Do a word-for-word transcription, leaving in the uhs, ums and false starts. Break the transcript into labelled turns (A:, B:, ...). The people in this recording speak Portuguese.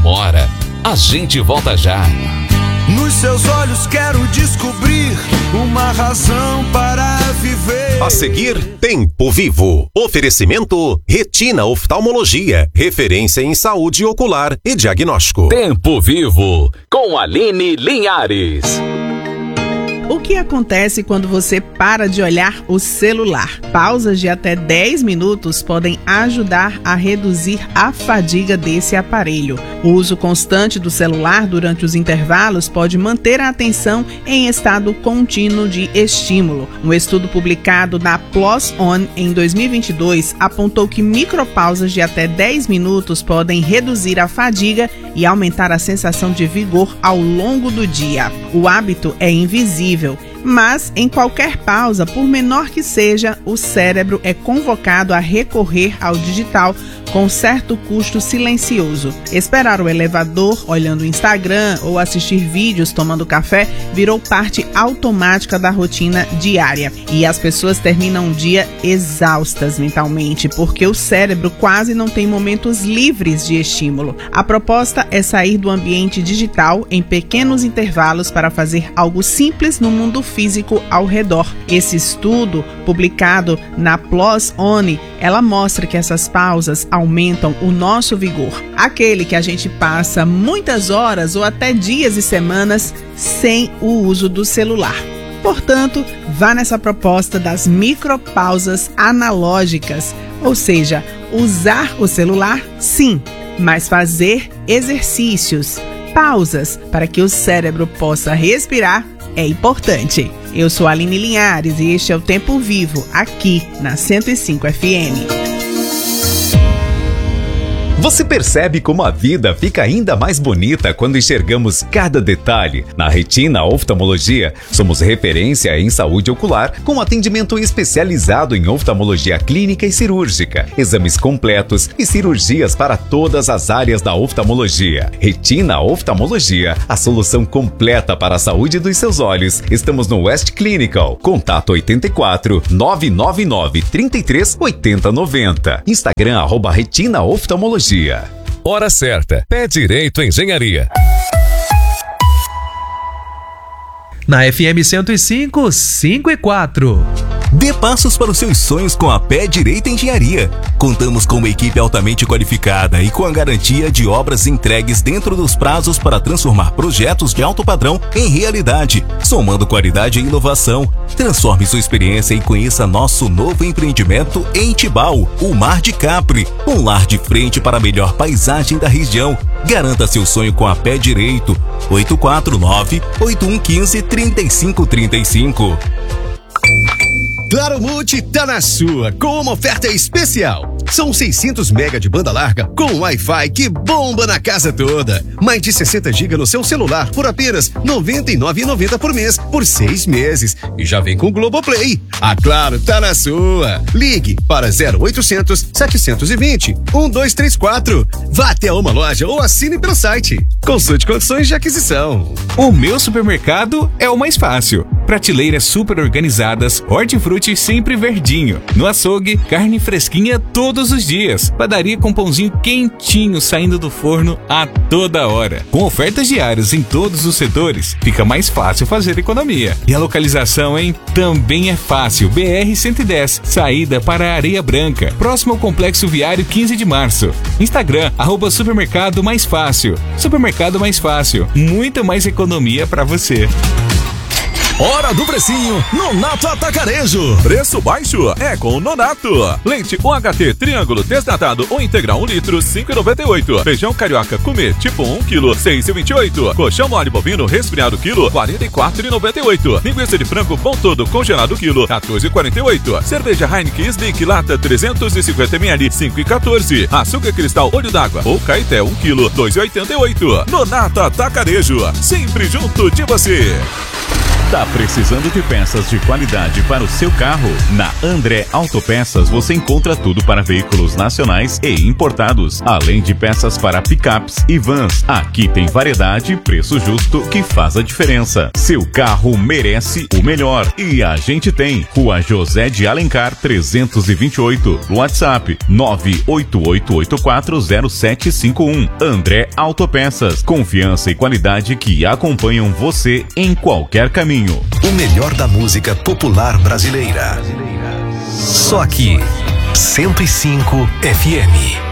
A: demora. A gente volta já.
B: Nos seus olhos quero descobrir uma razão para viver.
C: A seguir, Tempo Vivo. Oferecimento Retina Oftalmologia, referência em saúde ocular e diagnóstico.
A: Tempo Vivo, com Aline Linhares.
D: O que acontece quando você para de olhar o celular? Pausas de até dez minutos podem ajudar a reduzir a fadiga desse aparelho. O uso constante do celular durante os intervalos pode manter a atenção em estado contínuo de estímulo. Um estudo publicado na PLOS ON em dois mil e vinte e dois apontou que micropausas de até dez minutos podem reduzir a fadiga e aumentar a sensação de vigor ao longo do dia. O hábito é invisível, mas em qualquer pausa, por menor que seja, o cérebro é convocado a recorrer ao digital com certo custo silencioso. Esperar o elevador, olhando o Instagram ou assistir vídeos tomando café virou parte automática da rotina diária. E as pessoas terminam o dia exaustas mentalmente, porque o cérebro quase não tem momentos livres de estímulo. A proposta é sair do ambiente digital em pequenos intervalos para fazer algo simples no mundo físico ao redor. Esse estudo, publicado na PLOS ON, ela mostra que essas pausas aumentam o nosso vigor. Aquele que a gente passa muitas horas ou até dias e semanas sem o uso do celular. Portanto, vá nessa proposta das micropausas analógicas, ou seja, usar o celular, sim, mas fazer exercícios, pausas para que o cérebro possa respirar é importante. Eu sou a Aline Linhares e este é o Tempo Vivo, aqui na cento e cinco F M.
E: Você percebe como a vida fica ainda mais bonita quando enxergamos cada detalhe? Na Retina Oftalmologia, somos referência em saúde ocular, com atendimento especializado em oftalmologia clínica e cirúrgica, exames completos e cirurgias para todas as áreas da oftalmologia. Retina Oftalmologia, a solução completa para a saúde dos seus olhos. Estamos no West Clinical. Contato oito quatro, nove nove nove, três três, oito zero nove zero. Instagram, arroba Retina Oftalmologia.
A: Hora certa. Pé Direito Engenharia.
F: Na F M cento e cinco, cinco e quatro.
G: Dê passos para os seus sonhos com a Pé Direito Engenharia. Contamos com uma equipe altamente qualificada e com a garantia de obras entregues dentro dos prazos para transformar projetos de alto padrão em realidade, somando qualidade e inovação. Transforme sua experiência e conheça nosso novo empreendimento em Tibau, o Mar de Capri, um lar de frente para a melhor paisagem da região. Garanta seu sonho com a Pé Direito. oito quatro nove, oito um um cinco, três cinco três cinco.
H: Claro Multi tá na sua, com uma oferta especial. São seiscentos mega de banda larga com Wi-Fi que bomba na casa toda. Mais de sessenta gigas no seu celular por apenas noventa e nove reais e noventa centavos por mês, por seis meses. E já vem com Globoplay. A Claro tá na sua. Ligue para zero oitocentos, setecentos e vinte, doze trinta e quatro. Vá até uma loja ou assine pelo site. Consulte condições de aquisição.
I: O meu supermercado é o mais fácil. Prateleiras super organizadas, hortifruti sempre verdinho. No açougue, carne fresquinha todos os dias. Padaria com pãozinho quentinho saindo do forno a toda hora. Com ofertas diárias em todos os setores, fica mais fácil fazer economia. E a localização, hein? Também é fácil. B R cento e dez, saída para a Areia Branca, próximo ao Complexo Viário quinze de março. Instagram, arroba Supermercado Mais Fácil. Supermercado Mais Fácil. Muita mais economia para você.
J: Hora do precinho, Nonato Atacarejo. Preço baixo é com o Nonato. Leite U H T Triângulo desnatado ou integral um litro, cinco reais e noventa e oito centavos. Feijão carioca comer tipo um quilo, seis reais e vinte e oito centavos. Colchão mole bovino resfriado quilo, quarenta e quatro reais e noventa e oito centavos. Linguiça de frango bom todo congelado quilo, quatorze reais e quarenta e oito centavos. Cerveja Heineken Slick lata trezentos e cinquenta mililitros, cinco reais e quatorze centavos. Açúcar cristal olho d'água ou Caeté um quilo, dois reais e oitenta e oito centavos. Nonato Atacarejo, sempre junto de você.
I: Tá precisando de peças de qualidade para o seu carro? Na André Autopeças você encontra tudo para veículos nacionais e importados, além de peças para picapes e vans. Aqui tem variedade e preço justo que faz a diferença. Seu carro merece o melhor e a gente tem. Rua José de Alencar trezentos e vinte e oito, WhatsApp nove oito oito oito quatro zero sete cinco um. André Autopeças, confiança e qualidade que acompanham você em qualquer caminho.
K: O melhor da música popular brasileira. Só aqui, cento e cinco F M.